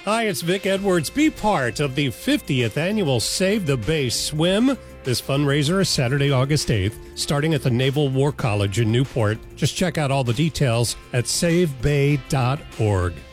Hi, it's Vic Edwards. Be part of the 50th annual Save the Bay Swim. This fundraiser is Saturday, August 8th, starting at the Naval War College in Newport. Just check out all the details at savebay.org.